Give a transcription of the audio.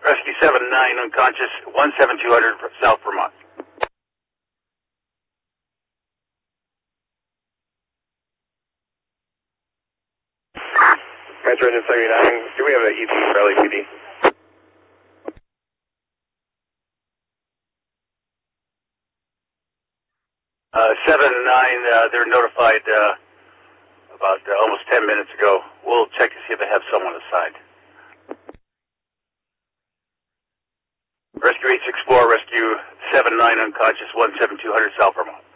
Rescue 7-9, unconscious, 17200 South Vermont. Metro Engine 79, do we have an ET for LAPD? 7-9, they're notified about almost 10 minutes ago. We'll check to see if they have someone assigned. Rescue 864, Rescue 7-9, unconscious, 17200 South Vermont.